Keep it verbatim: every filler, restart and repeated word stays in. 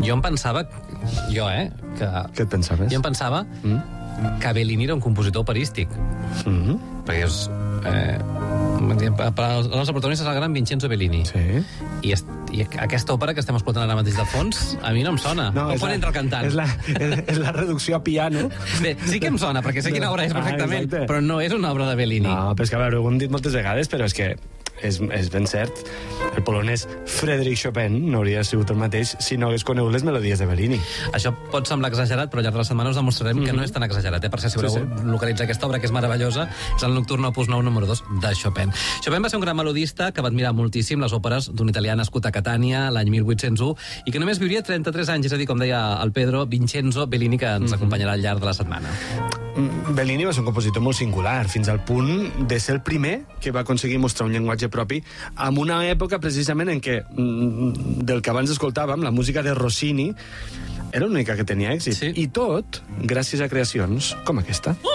Jo em pensava... Jo, eh? Que... Què et pensaves? Jo em pensava mm? que Bellini era un compositor operístic. Mm -hmm. Perquè és... Eh, per als nostres protagonistes és el gran Vincenzo Bellini. Sí. I, est, I aquesta òpera que estem escoltant ara mateix de fons, a mi no em sona. No, quan entra el cantant? És la, és, és la reducció a piano. Bé, sí que em sona, perquè sé quina obra és perfectament, ah, però no és una obra de Bellini. No, però és que, a veure, ho hem dit moltes vegades, però és que és, és ben cert. El polonès Frédéric Chopin no hauria sigut el mateix si no hagués conegut les melodies de Bellini. Això pot semblar exagerat, però al llarg de la setmana us demostrarem mm -hmm. que no és tan exagerat. Eh? Per si voleu sí, sí. localitzar aquesta obra, que és meravellosa, és el Nocturno opus nou número dos de Chopin. Chopin va ser un gran melodista que va admirar moltíssim les òperes d'un italià nascut a Catània l'any mil vuit-cents u i que només viuria trenta-tres anys, és a dir, com deia el Pedro, Vincenzo Bellini, que ens mm -hmm. acompanyarà al llarg de la setmana. Bellini va ser un compositor molt singular, fins al punt de ser el primer que va aconseguir mostrar un llenguatge propi en una època precisament en què, del que abans escoltàvem, la música de Rossini era l'única que tenia èxit. Sí. I tot gràcies a creacions com aquesta.